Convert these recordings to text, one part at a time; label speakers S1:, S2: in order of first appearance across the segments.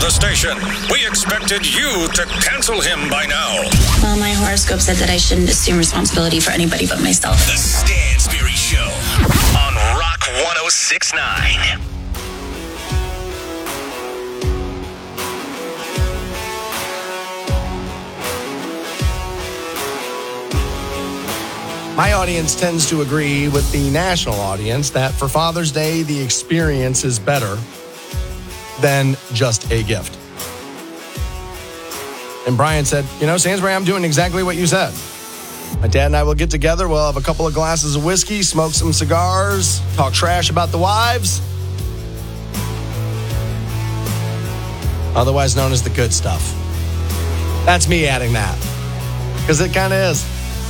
S1: the station. We expected you to cancel him by now.
S2: Well, my horoscope said that I shouldn't assume responsibility for anybody but myself.
S3: The Stansberry Show on Rock 106.9.
S4: My audience tends to agree with the national audience that for Father's Day, the experience is better than just a gift. And Brian said, Stansberry, I'm doing exactly what you said. My dad and I will get together. We'll have a couple of glasses of whiskey, smoke some cigars, talk trash about the wives. Otherwise known as the good stuff. That's me adding that. Because it kind of is.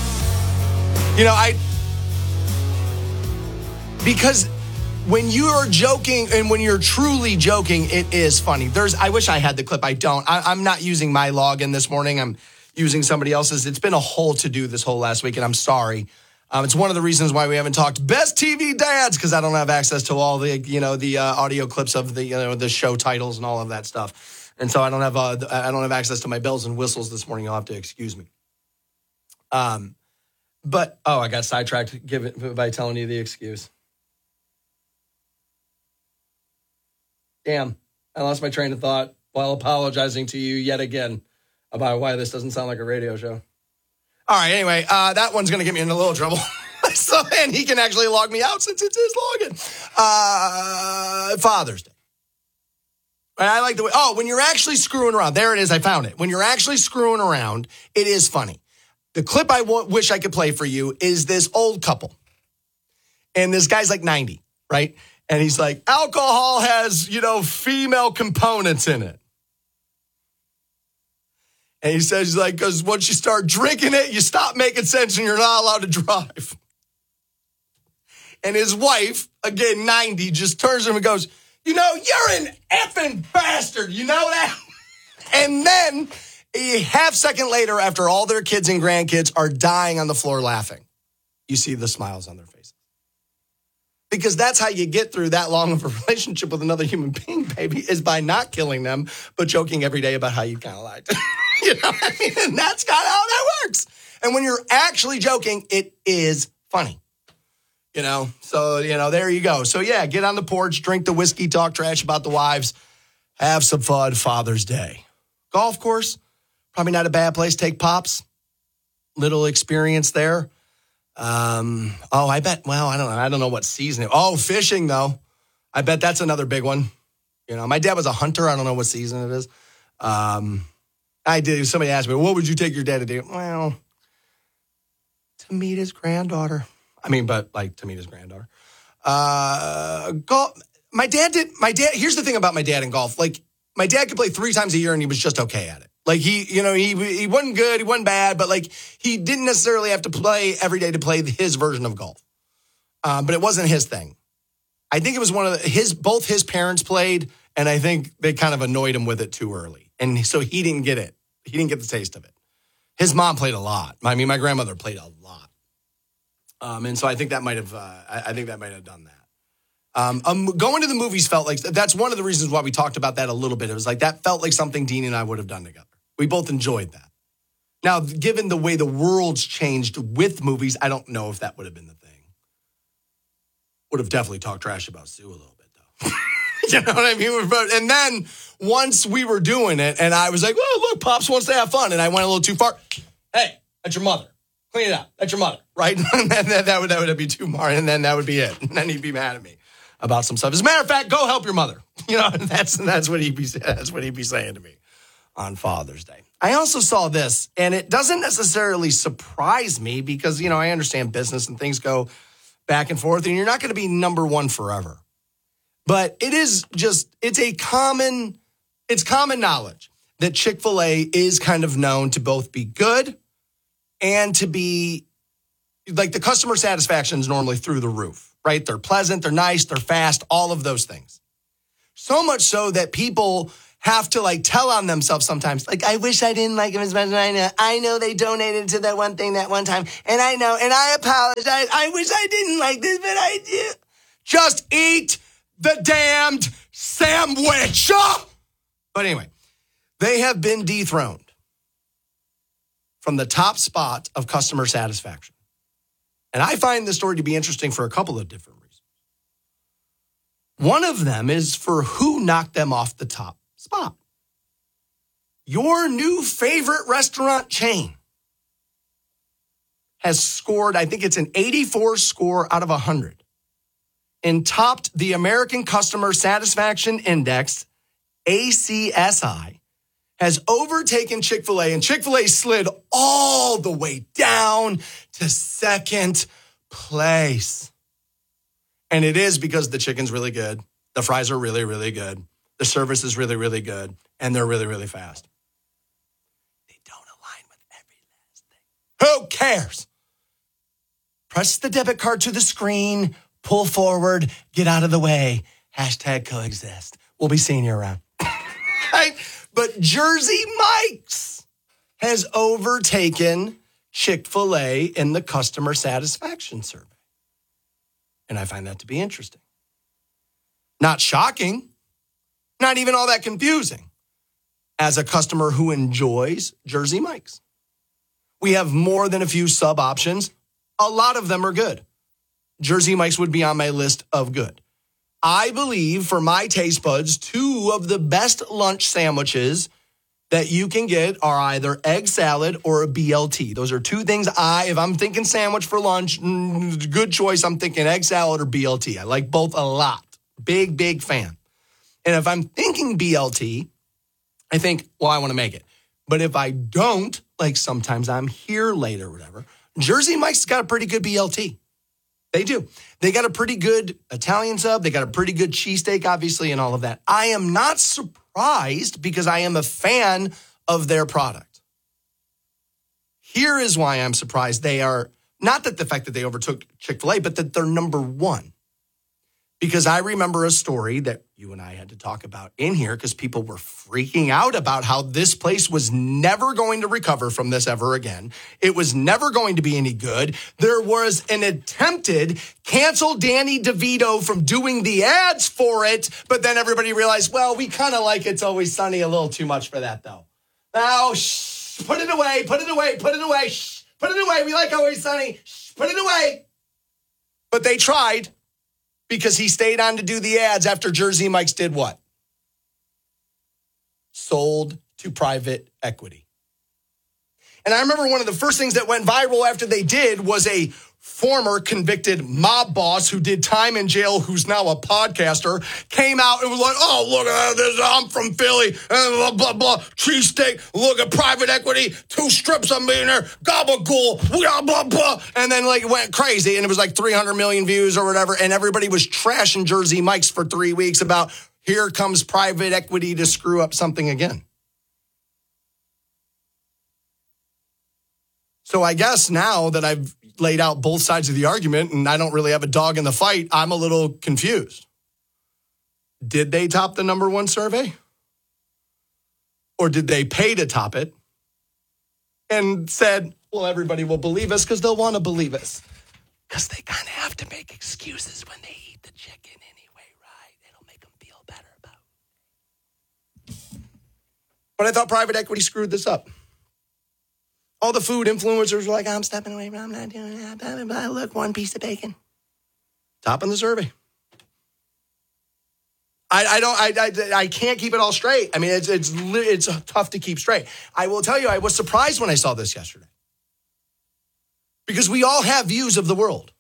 S4: Because when you are joking and when you're truly joking, it is funny. I wish I had the clip. I don't. I'm not using my login this morning. I'm using somebody else's. It's been a whole to-do this whole last week, and I'm sorry. It's one of the reasons why we haven't talked best TV dads, because I don't have access to all the audio clips of the show titles and all of that stuff. And so I don't have access to my bells and whistles this morning. You'll have to excuse me. But I got sidetracked by telling you the excuse. Damn, I lost my train of thought while apologizing to you yet again about why this doesn't sound like a radio show. All right, anyway, that one's going to get me in a little trouble. And he can actually log me out since it's his login. Father's Day. Right, I like the way, when you're actually screwing around. There it is, I found it. When you're actually screwing around, it is funny. The clip I wish I could play for you is this old couple. And this guy's like 90, right? And he's like, alcohol has, female components in it. And he says, because once you start drinking it, you stop making sense and you're not allowed to drive. And his wife, again, 90, just turns to him and goes, you're an effing bastard. You know that? And then a half second later, after all their kids and grandkids are dying on the floor laughing, you see the smiles on their faces. Because that's how you get through that long of a relationship with another human being, baby, is by not killing them, but joking every day about how you kind of lied. You know what I mean? And that's kind of how that works. And when you're actually joking, it is funny. So, there you go. So, yeah, get on the porch, drink the whiskey, talk trash about the wives, have some fun Father's Day. Golf course, probably not a bad place. Take pops. Little experience there. I bet, I don't know what season. Fishing, though. I bet that's another big one. My dad was a hunter. I don't know what season it is. I did. Somebody asked me, what would you take your dad to do? Well, to meet his granddaughter. To meet his granddaughter. Golf. Here's the thing about my dad in golf. My dad could play 3 times a year and he was just okay at it. He wasn't good, he wasn't bad, but he didn't necessarily have to play every day to play his version of golf. But it wasn't his thing. I think it was both his parents played, and I think they kind of annoyed him with it too early. And so he didn't get it. He didn't get the taste of it. His mom played a lot. My grandmother played a lot. And so I think that might have done that. Going to the movies felt like, that's one of the reasons why we talked about that a little bit. It was that felt like something Dean and I would have done together. We both enjoyed that. Now, given the way the world's changed with movies, I don't know if that would have been the thing. Would have definitely talked trash about Sue a little bit, though. You know what I mean? And then once we were doing it, and I was like, well, look, Pops wants to have fun. And I went a little too far. Hey, that's your mother. Clean it up. That's your mother, right? And then that would be too far, and then that would be it. And then he'd be mad at me about some stuff. As a matter of fact, go help your mother. That's what he'd be saying to me on Father's Day. I also saw this, and it doesn't necessarily surprise me because, I understand business and things go back and forth, and you're not going to be number one forever. But it's common knowledge that Chick-fil-A is kind of known to both be good and to be, the customer satisfaction is normally through the roof, right? They're pleasant, they're nice, they're fast, all of those things. So much so that people have to tell on themselves sometimes. I wish I didn't like them as much as I know. I know they donated to that one thing that one time. And I know, and I apologize. I wish I didn't like this, but I do. Just eat the damned sandwich. Oh! But anyway, they have been dethroned from the top spot of customer satisfaction. And I find this story to be interesting for a couple of different reasons. One of them is for who knocked them off the top spot. Your new favorite restaurant chain has scored, I think it's an 84 score out of 100, and topped the American Customer Satisfaction Index, ACSI, has overtaken Chick-fil-A, and Chick-fil-A slid all the way down to second place. And it is because the chicken's really good, the fries are really, really good, the service is really, really good, and they're really, really fast. They don't align with every last thing. Who cares? Press the debit card to the screen, pull forward, get out of the way. Hashtag coexist. We'll be seeing you around. Right? But Jersey Mike's has overtaken Chick-fil-A in the customer satisfaction survey. And I find that to be interesting. Not shocking. Not even all that confusing. As a customer who enjoys Jersey Mike's. We have more than a few sub options. A lot of them are good. Jersey Mike's would be on my list of good. I believe, for my taste buds, 2 of the best lunch sandwiches that you can get are either egg salad or a BLT. Those are 2 things if I'm thinking sandwich for lunch, good choice, I'm thinking egg salad or BLT. I like both a lot. Big, big fan. And if I'm thinking BLT, I think, well, I want to make it. But if I don't, like sometimes I'm here late or whatever, Jersey Mike's got a pretty good BLT. They do. They got a pretty good Italian sub. They got a pretty good cheesesteak, obviously, and all of that. I am not surprised because I am a fan of their product. Here is why I'm surprised. They are, not that the fact that they overtook Chick-fil-A, but that they're number 1. Because I remember a story that you and I had to talk about in here because people were freaking out about how this place was never going to recover from this ever again. It was never going to be any good. There was an attempted cancel Danny DeVito from doing the ads for it, but then everybody realized, well, we kind of like It's Always Sunny a little too much for that, though. Now, put it away, put it away, put it away, put it away. We like Always Sunny. Put it away. But they tried. Because he stayed on to do the ads after Jersey Mike's did what? Sold to private equity. And I remember one of the first things that went viral after they did was a former convicted mob boss who did time in jail, who's now a podcaster, came out and was like, oh, look at this, I'm from Philly, and blah, blah, blah, cheesesteak, look at private equity, 2 strips of millionaire, gabagool, blah, blah, blah. And then like it went crazy, and it was like 300 million views or whatever, and everybody was trashing Jersey Mike's for 3 weeks about here comes private equity to screw up something again. So I guess now that I've laid out both sides of the argument and I don't really have a dog in the fight, I'm a little confused. Did they top the number 1 survey? Or did they pay to top it and said, well, everybody will believe us because they'll want to believe us? Because they kind of have to make excuses when they eat the chicken anyway, right? It'll make them feel better about it. But I thought private equity screwed this up. All the food influencers were like, I'm stepping away, I'm not doing that. Blah, blah, blah. Look, 1 piece of bacon. Top in the survey. I can't keep it all straight. I mean, it's tough to keep straight. I will tell you, I was surprised when I saw this yesterday. Because we all have views of the world.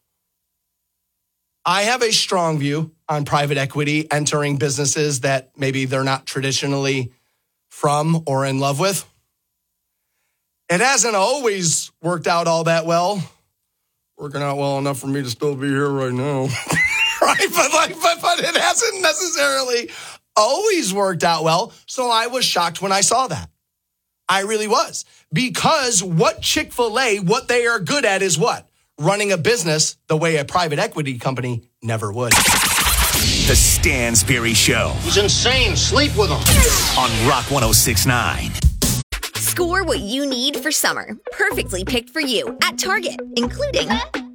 S4: I have a strong view on private equity entering businesses that maybe they're not traditionally from or in love with. It hasn't always worked out all that well. Working out well enough for me to still be here right now. Right? But it hasn't necessarily always worked out well. So I was shocked when I saw that. I really was. Because what Chick-fil-A, what they are good at is what? Running a business the way a private equity company never would.
S3: The Stansberry Show.
S5: He's insane. Sleep with him.
S3: On Rock 106.9.
S6: Score what you need for summer. Perfectly picked for you at Target, including